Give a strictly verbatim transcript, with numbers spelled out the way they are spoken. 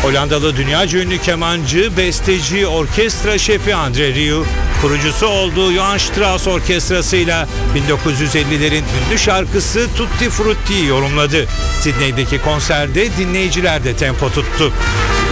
Hollandalı dünyaca ünlü kemancı, besteci, orkestra şefi Andre Rieu, kurucusu olduğu Johann Strauss Orkestrası'yla bin dokuz yüz ellilerin ünlü şarkısı Tutti Frutti'yi yorumladı. Sydney'deki konserde dinleyiciler de tempo tuttu.